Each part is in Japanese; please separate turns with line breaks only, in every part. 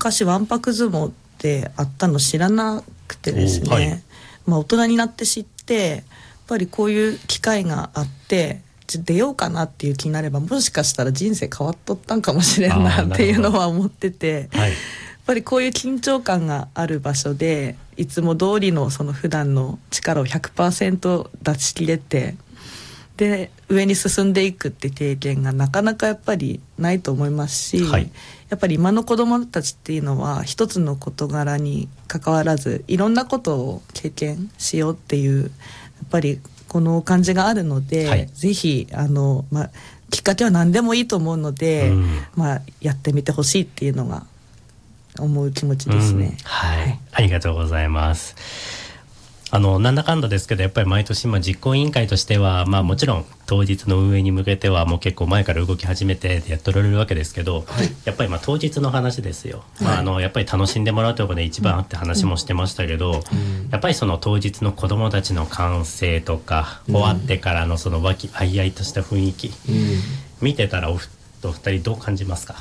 昔わんぱく相撲ってあったの知らなくてですね、
はい、
大人になって知って、やっぱりこういう機会があって出ようかなっていう気になれば、もしかしたら人生変わっとったんかもしれんなっていうのは思ってて、
はい、
やっぱりこういう緊張感がある場所でいつも通りのその普段の力を 100% 出し切れて、で上に進んでいくって経験がなかなかやっぱりないと思いますし、
はい、
やっぱり今の子どもたちっていうのは一つの事柄に関わらずいろんなことを経験しようっていうやっぱりこの感じがあるので、
はい、
ぜひきっかけは何でもいいと思うので、やってみてほしいっていうのが思う気持ちですね。
はい、ありがとうございます。なんだかんだですけど、やっぱり毎年実行委員会としては、もちろん当日の運営に向けてはもう結構前から動き始めてやっておられるわけですけど、はい、やっぱり当日の話ですよ、はい、やっぱり楽しんでもらうということで一番あって話もしてましたけど、やっぱりその当日の子どもたちの歓声とか、終わってからのその和気あいあいとした雰囲気、見てたらお二人どう感じますか？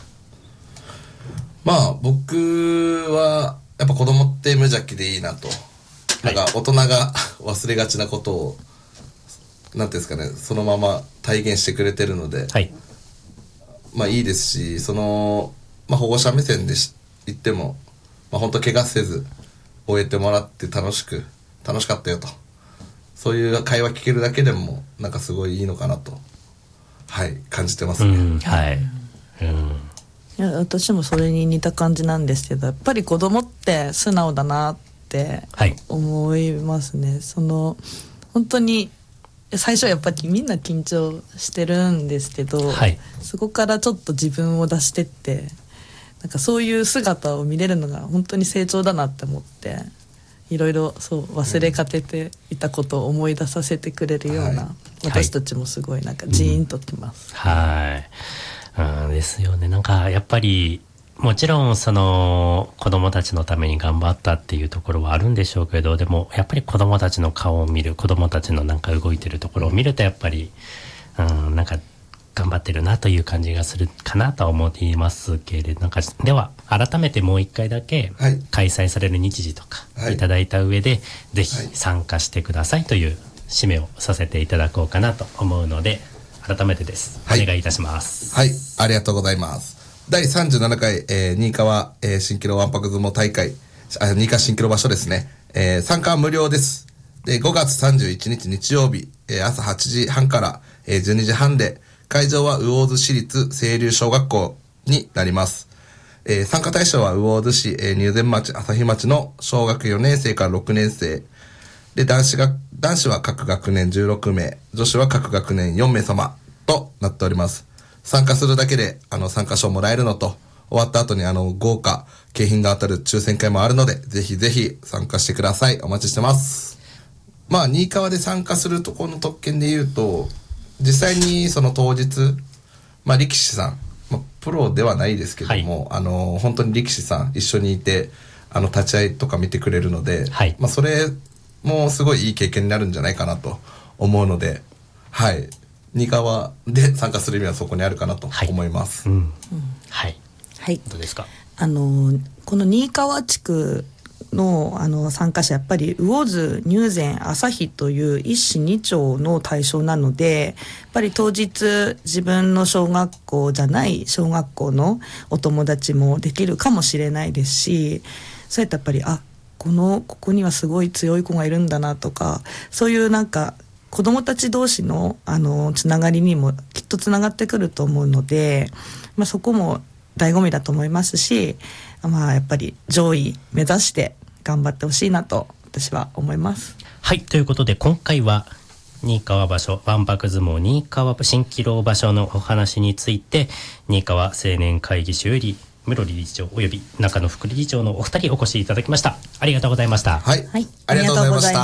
僕はやっぱ子供って無邪気でいいなと、なんか大人が忘れがちなことをなんていうんですかね、そのまま体現してくれてるので、はい、いいですし、その、保護者目線で言っても、本当怪我せず終えてもらって楽しかったよと、そういう会話聞けるだけでもなんかすごいいいのかなと、はい、感じてますね。
はい、
いや私もそれに似た感じなんですけど、やっぱり子供って素直だなって思いますね。その本当に最初はやっぱりみんな緊張してるんですけど、はい、そこからちょっと自分を出してって、なんかそういう姿を見れるのが本当に成長だなって思って、いろいろ忘れかけていたことを思い出させてくれるような、私たちもすごいなんかジーンときます。
ですよね。なんかやっぱりもちろんその子供たちのために頑張ったっていうところはあるんでしょうけど、でもやっぱり子供たちの顔を見る、子供たちのなんか動いてるところを見るとやっぱりなんか頑張ってるなという感じがするかなとは思っていますけれど、では改めてもう一回だけ開催される日時とかいただいた上で、ぜひ参加してくださいという締めをさせていただこうかなと思うので、改めてです、お願いいたします。
はい、ありがとうございます。第37回、新川、蜃気楼わんぱく相撲大会、新川蜃気楼場所ですね、参加は無料です。で、5月31日日曜日、朝8時半から、12時半で、会場は魚津市立清流小学校になります。参加対象は魚津市、入善町、朝日町の小学4年生から6年生で、男子は各学年16名、女子は各学年4名様となっております。参加するだけで参加賞もらえるのと、終わった後に豪華景品が当たる抽選会もあるので、ぜひぜひ参加してください。お待ちしてます。新川で参加するところの特権で言うと、実際にその当日、力士さん、プロではないですけども、はい、本当に力士さん一緒にいて立ち会いとか見てくれるので、はい、それもすごいいい経験になるんじゃないかなと思うので、はい、新川で参加する意味はそこにあるかなと思います。
はい、はい、どうですか？
この新川地区の参加者、やっぱり魚津、入善、朝日という一市二町の対象なので、やっぱり当日自分の小学校じゃない小学校のお友達もできるかもしれないですし、そうやってやっぱりここにはすごい強い子がいるんだなとか、そういうなんか子どもたち同士のつながりにもきっとつながってくると思うので、そこも醍醐味だと思いますし、やっぱり上位目指して頑張ってほしいなと私は思います。
はい、ということで今回は新川場所わんぱく相撲新川蜃気楼場所のお話について、新川青年会議所より室理事長および中野副理事長のお二人お越しいただきました。ありがとうございました。
はい、はい、ありがとうございました。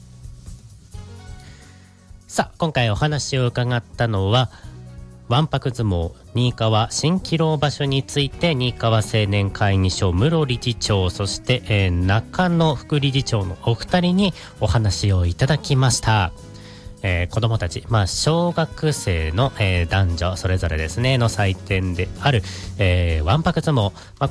さあ、今回お話を伺ったのはわんぱく相撲新川蜃気楼場所について、新川青年会議所室理事長、そして、中野副理事長のお二人にお話をいただきました。子どもたち、小学生の、男女それぞれですねの祭典である、わんぱく相撲、